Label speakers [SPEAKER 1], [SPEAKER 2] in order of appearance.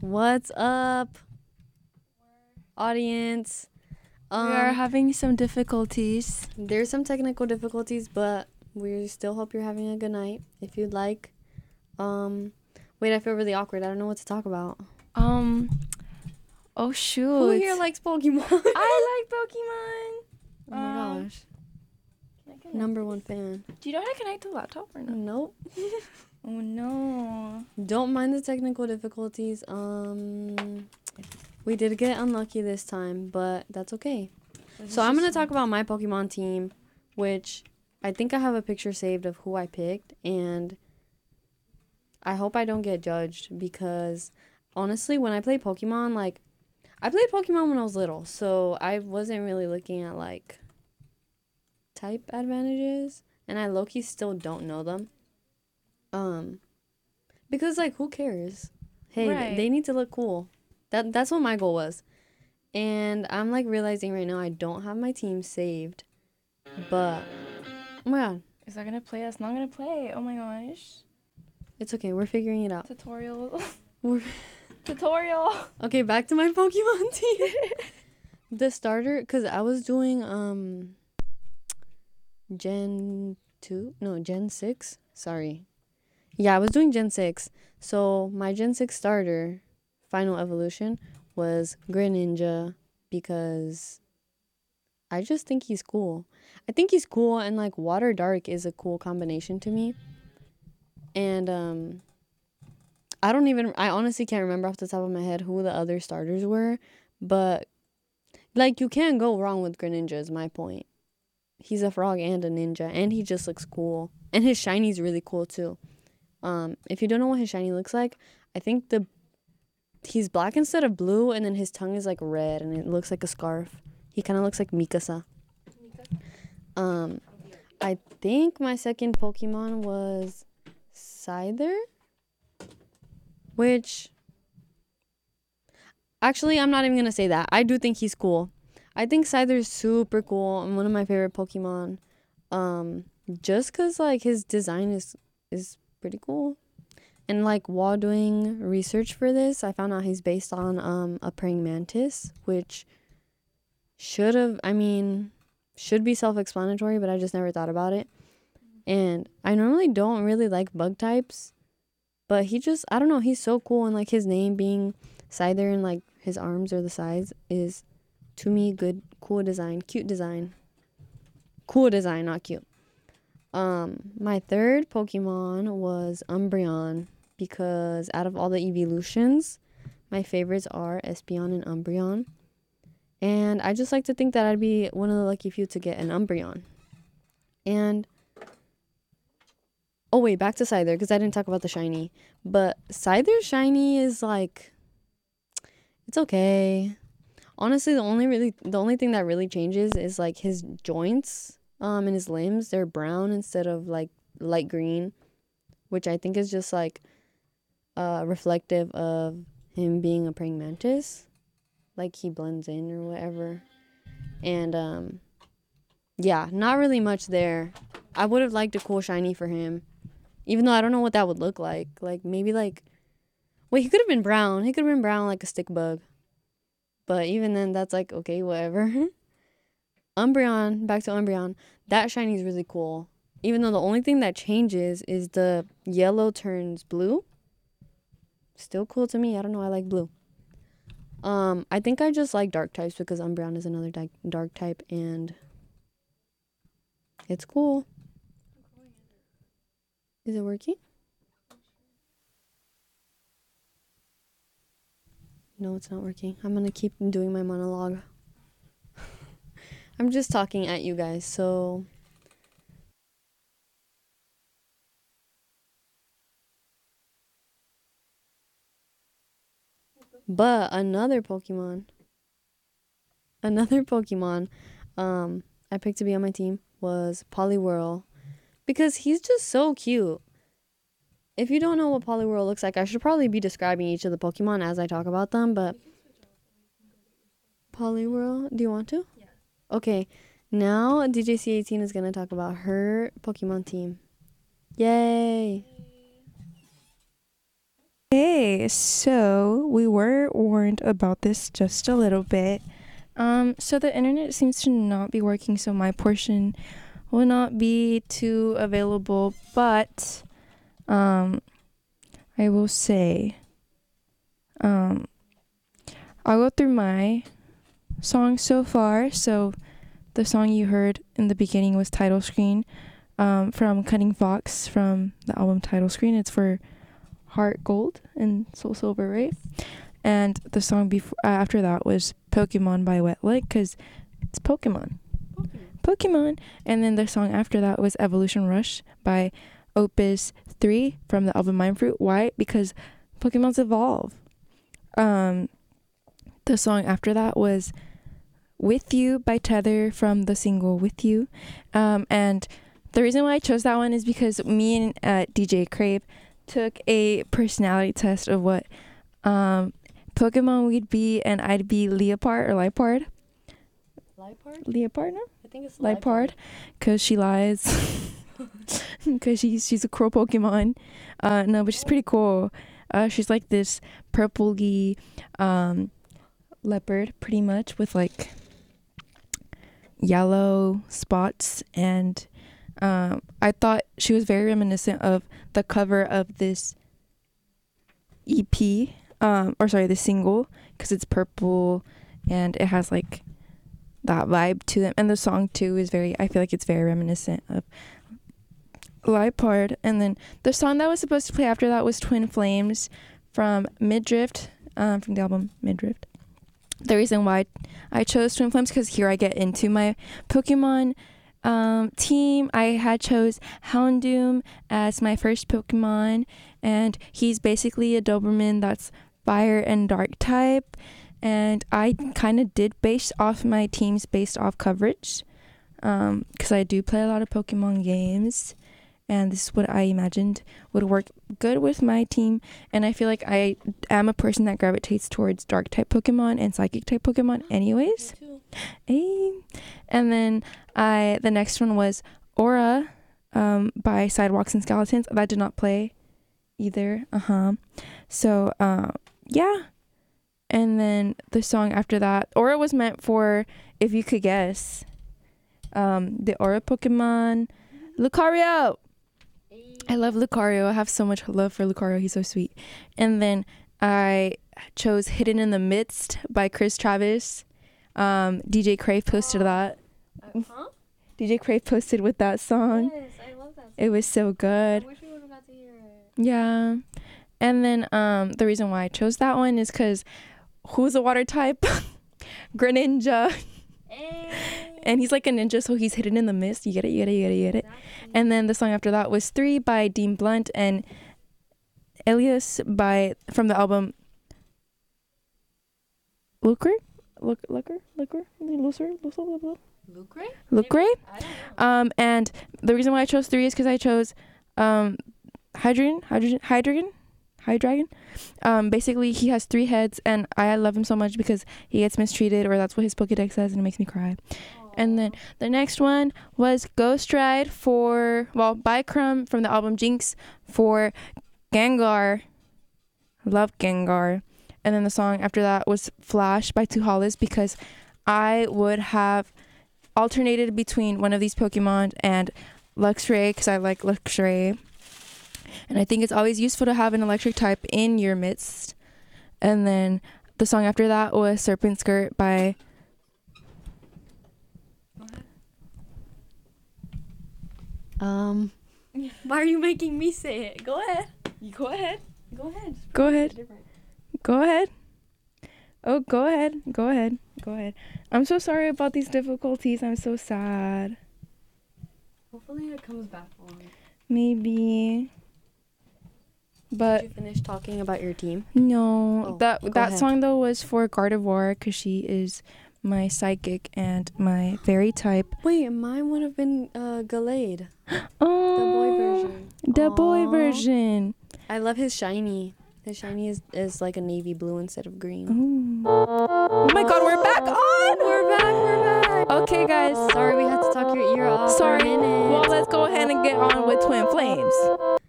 [SPEAKER 1] What's up, audience?
[SPEAKER 2] We are having some difficulties.
[SPEAKER 1] There's some technical difficulties, but we still hope you're having a good night. If you'd like, wait, I feel really awkward. I don't know what to talk about.
[SPEAKER 2] Oh shoot.
[SPEAKER 1] Who here likes Pokemon?
[SPEAKER 2] I like Pokemon.
[SPEAKER 1] Oh my gosh, number one fan.
[SPEAKER 2] Do you know how to connect to the laptop or no?
[SPEAKER 1] Nope.
[SPEAKER 2] Oh no.
[SPEAKER 1] Don't mind the technical difficulties. We did get unlucky this time, but that's okay. So I'm gonna talk about my Pokemon team, which I think I have a picture saved of who I picked, and I hope I don't get judged because honestly, when I play Pokemon, like I played Pokemon when I was little, so I wasn't really looking at like type advantages, and I low-key still don't know them. Because like who cares? Hey,
[SPEAKER 2] Right.
[SPEAKER 1] they need to look cool. That's what my goal was. And I'm like realizing right now I don't have my team saved. But oh my god,
[SPEAKER 2] Is that gonna play? That's not gonna play. Oh my gosh.
[SPEAKER 1] it's okay. We're figuring it out.
[SPEAKER 2] Tutorial.
[SPEAKER 1] We're
[SPEAKER 2] Tutorial.
[SPEAKER 1] okay, back to my Pokemon team. The starter, cuz I was doing Gen 2? No, Gen 6. Sorry. Yeah, I was doing Gen 6. So, my Gen 6 starter final evolution was Greninja because I just think he's cool. I think he's cool, and like Water Dark is a cool combination to me. And I honestly can't remember off the top of my head who the other starters were, but like you can't go wrong with Greninja is my point. He's a frog and a ninja, and he just looks cool. And his shiny's really cool too. If you don't know what his shiny looks like, I think he's black instead of blue, and then his tongue is like red, and it looks like a scarf. He kind of looks like Mikasa. I think my second Pokemon was Scyther, which actually I'm not even gonna say that. I do think he's cool. I think Scyther is super cool and one of my favorite Pokemon. Just cause like his design is pretty cool. And like while doing research for this, I found out he's based on a praying mantis, which should be self-explanatory, but I just never thought about it. And I normally don't really like bug types, but I don't know, he's so cool, and like his name being Scyther and like his arms or the sides is to me good, cool design, cute design. Cool design, not cute. My third Pokemon was Umbreon because out of all the evolutions, my favorites are Espeon and Umbreon. And I just like to think that I'd be one of the lucky few to get an Umbreon. And oh wait, back to Scyther because I didn't talk about the shiny. But Scyther's shiny is like, it's okay. Honestly, the only thing that really changes is like his joints and his limbs. They're brown instead of like light green, which I think is just like reflective of him being a praying mantis. Like he blends in or whatever. And yeah, not really much there. I would have liked a cool shiny for him, even though I don't know what that would look like. Like maybe like, wait, he could have been brown. He could have been brown like a stick bug. But even then, that's like, okay, whatever. Umbreon, back to Umbreon. That shiny is really cool. Even though the only thing that changes is the yellow turns blue. Still cool to me. I don't know. I like blue. I think I just like dark types because Umbreon is another dark type, and it's cool. Is it working? No, it's not working. I'm gonna keep doing my monologue. I'm just talking at you guys, so but another Pokemon I picked to be on my team was Poliwhirl because he's just so cute. If you don't know what Poliwhirl looks like, I should probably be describing each of the Pokemon as I talk about them, but Poliwhirl, do you want to? Yeah. Okay, now DJC18 is going to talk about her Pokemon team. Yay!
[SPEAKER 2] Okay, so we were warned about this just a little bit. So the internet seems to not be working, so my portion will not be too available, but I will say I'll go through my songs so far. So the song you heard in the beginning was Title Screen from Cutting Fox from the album Title Screen. It's for Heart Gold and Soul Silver, right? And the song before after that was Pokemon by Wet Leg, because it's Pokemon. And then the song after that was Evolution Rush by Opus 3 from the album Mindfruit. Why? Because Pokemons evolve. The song after that was With You by Tether from the single With You. And the reason why I chose that one is because me and DJ Crave took a personality test of what Pokemon we'd be, and I'd be Leopard or Lipard. Leopard? No?
[SPEAKER 1] I think it's
[SPEAKER 2] Lipard, because she lies. Because she's a crow Pokemon. No, but she's pretty cool. She's like this purpley leopard, pretty much, with like yellow spots, and I thought she was very reminiscent of the cover of this EP, the single, because it's purple and it has like that vibe to them, and the song too is I feel like it's very reminiscent of Lipard. And then the song that was supposed to play after that was Twin Flames from Midrift, from the album Midrift. The reason why I chose Twin Flames, because here I get into my Pokemon team. I had chose Houndoom as my first Pokemon, and he's basically a Doberman that's fire and dark type, and I kind of did base off my teams based off coverage, because I do play a lot of Pokemon games, and this is what I imagined would work good with my team. And I feel like I am a person that gravitates towards dark type Pokemon and psychic type Pokemon anyways. Hey. And then the next one was Aura by Sidewalks and Skeletons. That did not play either. So yeah. And then the song after that, Aura was meant for, if you could guess, the Aura Pokemon, Lucario. I love Lucario. I have so much love for Lucario. He's so sweet. And then I chose Hidden in the Midst by Chris Travis. DJ Crave posted that. DJ Crave posted with that song.
[SPEAKER 1] Yes, I love that song.
[SPEAKER 2] It was so good.
[SPEAKER 1] I wish we would have got to hear it.
[SPEAKER 2] Yeah. And then the reason why I chose that one is because who's a water type? Greninja.
[SPEAKER 1] Hey.
[SPEAKER 2] And he's like a ninja, so he's hidden in the mist. You get it. Exactly. And then the song after that was 3 by Dean Blunt and Elias from the album Lucre. And the reason why I chose 3 is because I chose Hydreigon. Basically, he has 3 heads, and I love him so much because he gets mistreated, or that's what his Pokedex says, and it makes me cry. And then the next one was Ghost Ride by Crumb from the album Jinx for Gengar. Love Gengar. And then the song after that was Flash by Two Hollis, because I would have alternated between one of these Pokemon and Luxray, because I like Luxray. And I think it's always useful to have an electric type in your midst. And then the song after that was Serpent Skirt by...
[SPEAKER 1] Why are you making me say it? Go ahead.
[SPEAKER 2] Go ahead.
[SPEAKER 1] Go ahead.
[SPEAKER 2] Go ahead. Go ahead. Oh, go ahead. Go ahead. Go ahead. I'm so sorry about these difficulties. I'm so sad.
[SPEAKER 1] Hopefully it comes back on.
[SPEAKER 2] Maybe. But
[SPEAKER 1] did you finish talking about your team?
[SPEAKER 2] No. That
[SPEAKER 1] ahead.
[SPEAKER 2] song though was for Gardevoir, because she is my psychic and my fairy type.
[SPEAKER 1] Wait, mine would have been Gallade.
[SPEAKER 2] Oh,
[SPEAKER 1] the boy version.
[SPEAKER 2] The boy version.
[SPEAKER 1] I love his shiny. His shiny is like a navy blue instead of green.
[SPEAKER 2] Oh my god, we're back on!
[SPEAKER 1] We're back.
[SPEAKER 2] Okay, guys.
[SPEAKER 1] Sorry we had to talk your ear off.
[SPEAKER 2] Sorry.
[SPEAKER 1] For a minute.
[SPEAKER 2] Well, let's go ahead and get on with Twin Flames.